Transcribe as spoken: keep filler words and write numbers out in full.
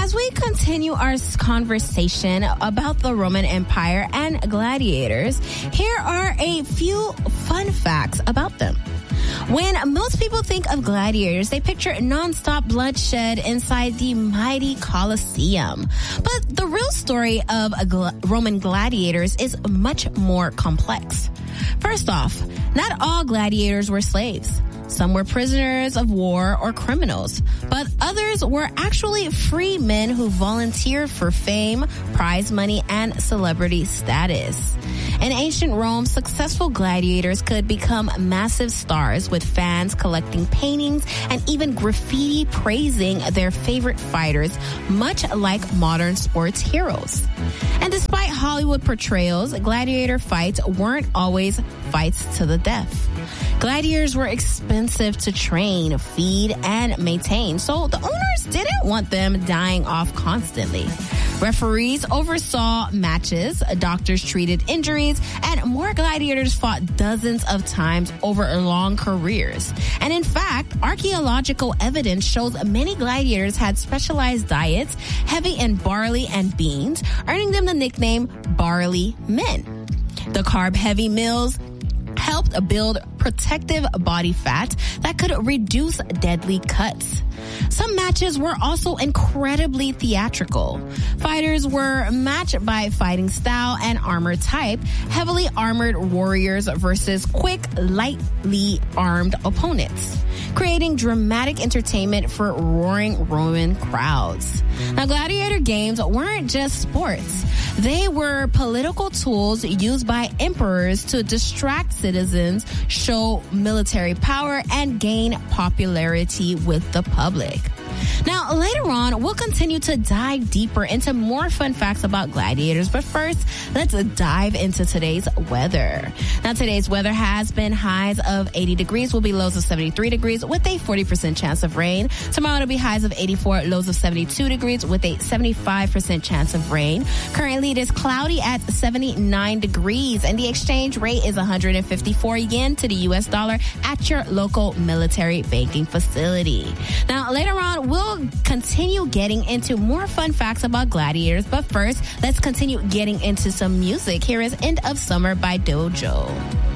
as we continue our conversation about the Roman Empire and gladiators, here are a few fun facts about them. When most people think of gladiators, they picture nonstop bloodshed inside the mighty Colosseum. But the real story of gl- Roman gladiators is much more complex. First off, not all gladiators were slaves. Some were prisoners of war or criminals, but others were actually free men who volunteered for fame, prize money, and celebrity status. In ancient Rome, successful gladiators could become massive stars, with fans collecting paintings and even graffiti praising their favorite fighters, much like modern sports heroes. And despite Hollywood portrayals, gladiator fights weren't always fights to the death. Gladiators were expensive to train, feed, and maintain, so the owners didn't want them dying off constantly. Referees oversaw matches, doctors treated injuries, and more gladiators fought dozens of times over long careers. And in fact, archaeological evidence shows many gladiators had specialized diets, heavy in barley and beans, earning them the nickname barley men. The carb-heavy meals helped build protective body fat that could reduce deadly cuts. Some matches were also incredibly theatrical. Fighters were matched by fighting style and armor type, heavily armored warriors versus quick, lightly armed opponents, creating dramatic entertainment for roaring Roman crowds. Now, gladiator games weren't just sports. They were political tools used by emperors to distract citizens, show military power, and gain popularity with the public. Now, later on, we'll continue to dive deeper into more fun facts about gladiators. But first, let's dive into today's weather. Now, today's weather has been highs of eighty degrees, will be lows of seventy-three degrees with a forty percent chance of rain. Tomorrow, it'll be highs of eighty-four, lows of seventy-two degrees with a seventy-five percent chance of rain. Currently, it is cloudy at seventy-nine degrees, and the exchange rate is one hundred fifty-four yen to the U S dollar at your local military banking facility. Now, later on, we'll continue getting into more fun facts about gladiators, but first, let's continue getting into some music. Here is End of Summer by Dojo.